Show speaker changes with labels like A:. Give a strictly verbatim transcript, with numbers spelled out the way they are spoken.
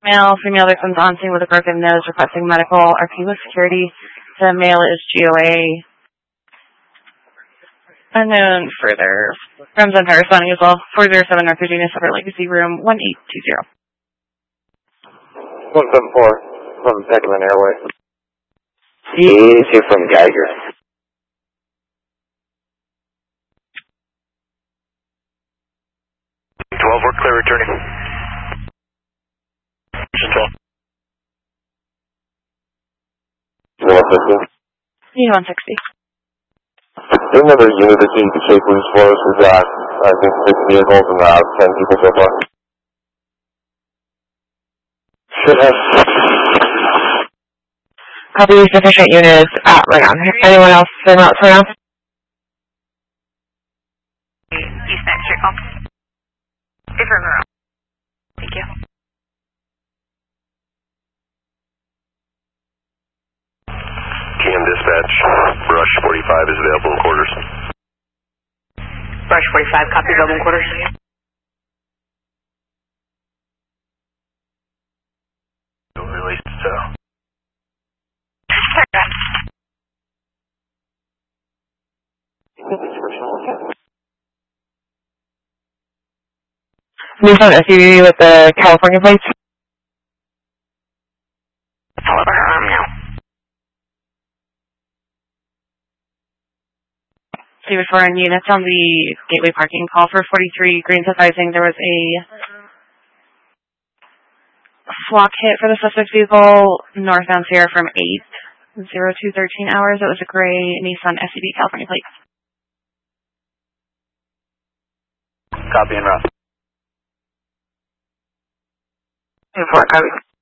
A: Male, female victims on scene with a broken nose requesting medical. R P with security. The male is G O A. Unknown further. Rams Empire responding as well. four zero seven North Virginia, Separate Legacy Room one eight two zero.
B: one seven four from Beckman Airway. Easy from Geiger.
C: twelve, we're clear returning. twelve.
B: one fifty.
A: E one sixty.
B: There's another unit that you can shake loose for us. We've got, I think, six vehicles and uh, ten people so far. Should have.
D: Copy, sufficient units at right on. Anyone else been out for now?
E: East Night Street call. Different room. Thank you.
C: K M dispatch, Brush forty-five is available in quarters.
E: Brush forty-five, copy available in quarters.
C: Released, so.
D: Nissan S U V with the California plates.
E: All over her arm now.
A: See with foreign units on the gateway parking call for forty-three. Green's advising there was a flock hit for the suspect vehicle northbound Sierra from eight zero two thirteen hours. It was a gray Nissan S U V California plate.
C: Copy and route.
D: Report, copy.